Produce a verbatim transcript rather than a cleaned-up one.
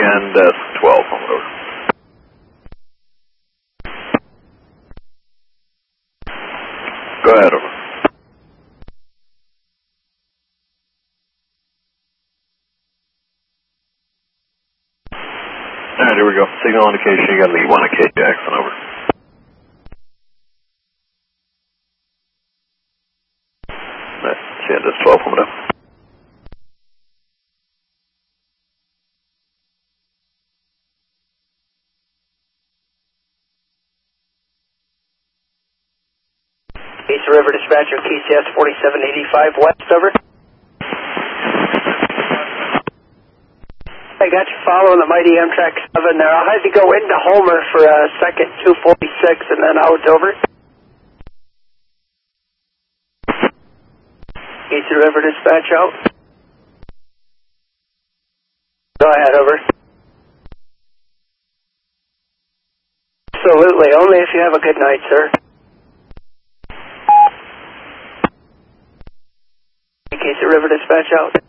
Sandusky twelve, home and over. Go ahead, over. Alright, here we go. Signal indication, you got lead one at K Jackson, over. Alright, Sandusky twelve, home and over. Mesa River Dispatcher, K C S forty-seven eighty-five West, over. I got you following the mighty Amtrak seven there. I'll have you go into Homer for a second two forty-six and then out, over. Mesa River Dispatch, out. Go ahead, over. Absolutely, only if you have a good night, sir. Mesa River Dispatch, out.